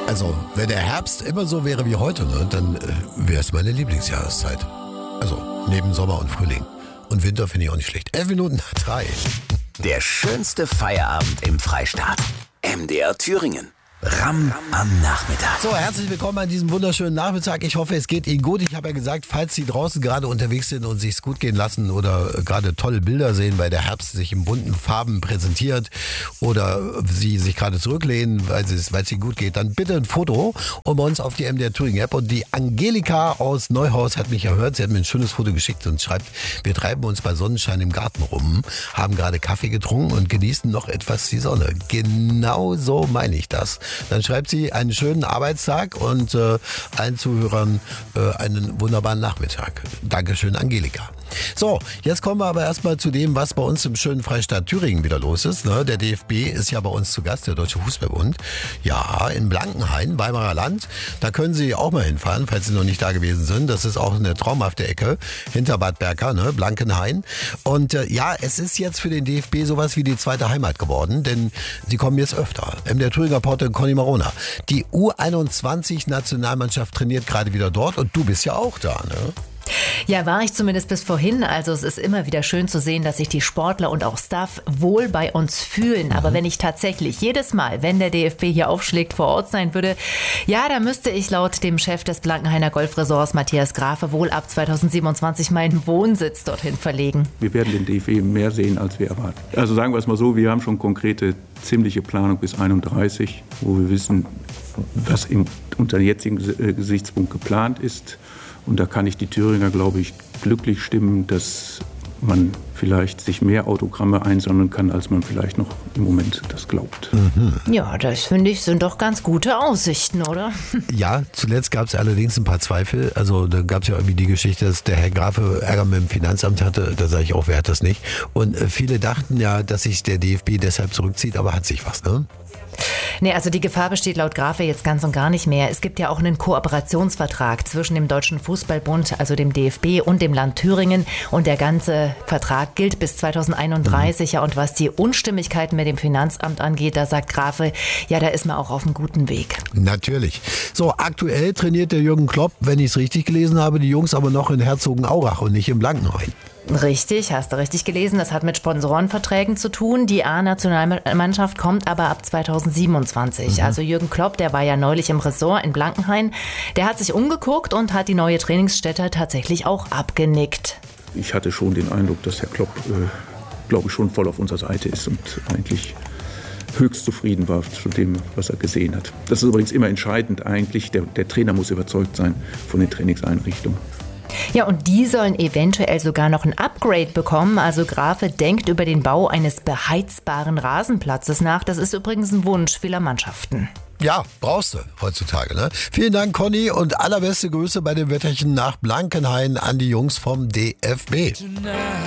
Also, wenn der Herbst immer so wäre wie heute, ne, dann wäre es meine Lieblingsjahreszeit. Also, neben Sommer und Frühling. Und Winter finde ich auch nicht schlecht. 11 Minuten nach 3. Der schönste Feierabend im Freistaat. MDR Thüringen. Ramm am Nachmittag. So, herzlich willkommen an diesem wunderschönen Nachmittag. Ich hoffe, es geht Ihnen gut. Ich habe ja gesagt, falls Sie draußen gerade unterwegs sind und sich's gut gehen lassen oder gerade tolle Bilder sehen, weil der Herbst sich in bunten Farben präsentiert oder Sie sich gerade zurücklehnen, weil es Ihnen gut geht, dann bitte ein Foto und bei uns auf die MDR Thüringen App. Und die Angelika aus Neuhaus hat mich erhört. Sie hat mir ein schönes Foto geschickt und schreibt, wir treiben uns bei Sonnenschein im Garten rum, haben gerade Kaffee getrunken und genießen noch etwas die Sonne. Genau so meine ich das. Dann schreibt sie einen schönen Arbeitstag und allen Zuhörern einen wunderbaren Nachmittag. Dankeschön, Angelika. So, jetzt kommen wir aber erstmal zu dem, was bei uns im schönen Freistaat Thüringen wieder los ist. Ne? Der DFB ist ja bei uns zu Gast, der Deutsche Fußballbund. Ja, in Blankenhain, Weimarer Land. Da können Sie auch mal hinfahren, falls Sie noch nicht da gewesen sind. Das ist auch eine traumhafte Ecke hinter Bad Berka, ne? Blankenhain. Und ja, es ist jetzt für den DFB sowas wie die zweite Heimat geworden, denn sie kommen jetzt öfter. Der Thüringer Reporterin Conny Marona. Die U21-Nationalmannschaft trainiert gerade wieder dort und du bist ja auch da, ne? Ja, war ich zumindest bis vorhin. Also es ist immer wieder schön zu sehen, dass sich die Sportler und auch Staff wohl bei uns fühlen. Aber wenn ich tatsächlich jedes Mal, wenn der DFB hier aufschlägt, vor Ort sein würde, ja, da müsste ich laut dem Chef des Blankenhainer Golfresorts, Matthias Grafe, wohl ab 2027 meinen Wohnsitz dorthin verlegen. Wir werden den DFB mehr sehen, als wir erwarten. Also sagen wir es mal so, wir haben schon konkrete ziemliche Planung bis 31, wo wir wissen, was unter jetzigen Gesichtspunkt geplant ist. Und da kann ich die Thüringer, glaube ich, glücklich stimmen, dass man vielleicht sich mehr Autogramme einsammeln kann, als man vielleicht noch im Moment das glaubt. Ja, das finde ich sind doch ganz gute Aussichten, oder? Ja, zuletzt gab es allerdings ein paar Zweifel. Also da gab es ja irgendwie die Geschichte, dass der Herr Grafe Ärger mit dem Finanzamt hatte. Da sage ich auch, wer hat das nicht? Und viele dachten ja, dass sich der DFB deshalb zurückzieht, aber hat sich was, ne? Nee, also die Gefahr besteht laut Grafe jetzt ganz und gar nicht mehr. Es gibt ja auch einen Kooperationsvertrag zwischen dem Deutschen Fußballbund, also dem DFB und dem Land Thüringen. Und der ganze Vertrag gilt bis 2031. Ja, und was die Unstimmigkeiten mit dem Finanzamt angeht, da sagt Grafe, ja, da ist man auch auf einem guten Weg. Natürlich. So, aktuell trainiert der Jürgen Klopp, wenn ich es richtig gelesen habe, die Jungs aber noch in Herzogenaurach und nicht in Blankenhain. Richtig, hast du richtig gelesen. Das hat mit Sponsorenverträgen zu tun. Die A-Nationalmannschaft kommt aber ab 2027. Also Jürgen Klopp, der war ja neulich im Ressort in Blankenhain. Der hat sich umgeguckt und hat die neue Trainingsstätte tatsächlich auch abgenickt. Ich hatte schon den Eindruck, dass Herr Klopp, glaube ich, schon voll auf unserer Seite ist und eigentlich höchst zufrieden war zu dem, was er gesehen hat. Das ist übrigens immer entscheidend eigentlich. Der Trainer muss überzeugt sein von den Trainingseinrichtungen. Ja, und die sollen eventuell sogar noch ein Upgrade bekommen. Also Grafe denkt über den Bau eines beheizbaren Rasenplatzes nach. Das ist übrigens ein Wunsch vieler Mannschaften. Ja, brauchst du heutzutage, ne? Vielen Dank, Conny, und allerbeste Grüße bei dem Wetterchen nach Blankenhain an die Jungs vom DFB.